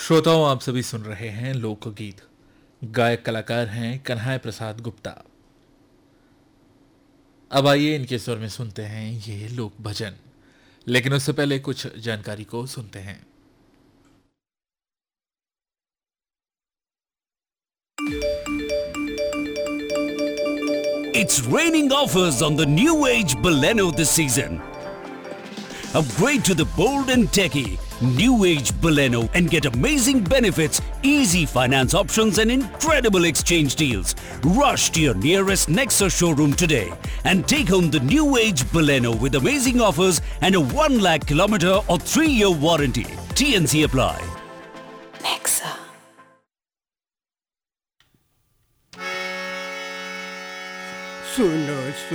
श्रोताओं, आप सभी सुन रहे हैं लोकगीत। गायक कलाकार हैं कन्हैया प्रसाद गुप्ता। अब आइए इनके स्वर में सुनते हैं ये लोक भजन। लेकिन उससे पहले कुछ जानकारी को सुनते हैं। It's raining offers on the new age Baleno this season. Upgrade to the bold and techy new age Baleno and get amazing benefits, easy finance options and incredible exchange deals. Rush to your nearest Nexa showroom today and take home the new age Baleno with amazing offers and a 1 lakh kilometer or 3-year warranty. TNC apply. Nexa. सुनो